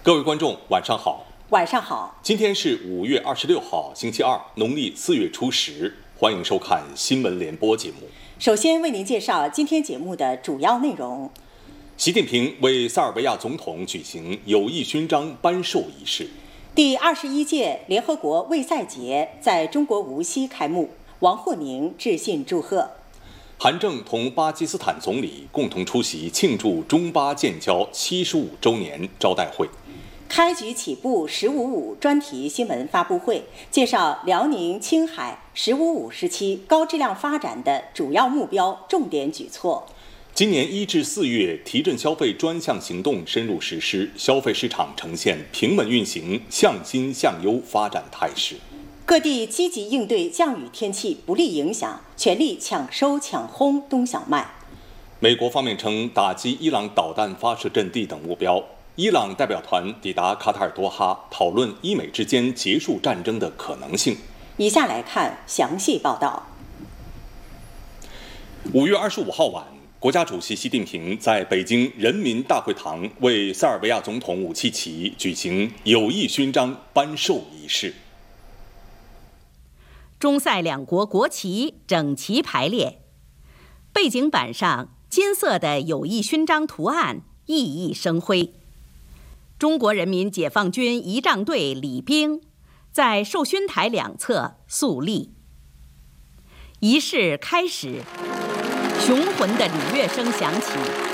各位观众，晚上好。 晚上好。 今天是5月26号，星期二，农历4月初10。欢迎收看新闻联播节目。 首先为您介绍今天节目的主要内容。 习近平为塞尔维亚总统举行友谊勋章颁授仪式。 第21届联合国卫赛节在中国无锡开幕，王沪宁致信祝贺。 韩正同巴基斯坦总理共同出席庆祝中巴建交75周年招待会。 开局起步“1055”专题新闻发布会，介绍辽宁、青海“1055”时期高质量发展的主要目标、重点举措。 今年1至4月，提振消费专项行动深入实施，消费市场呈现平稳运行、向新向优发展态势。 各地积极应对降雨天气不利影响，全力抢收抢轰冬小麦。 美国方面称打击伊朗导弹发射阵地等目标。伊朗代表团抵达卡塔尔多哈，讨论伊美之间结束战争的可能性。 以下来看详细报道。 5月25号晚，国家主席习近平在北京人民大会堂为塞尔维亚总统武契奇举行友谊勋章颁授仪式。 中塞两国国旗整齐排列，背景板上金色的友谊勋章图案熠熠生辉。中国人民解放军仪仗队礼兵在授勋台两侧肃立。仪式开始，雄浑的礼乐声响起，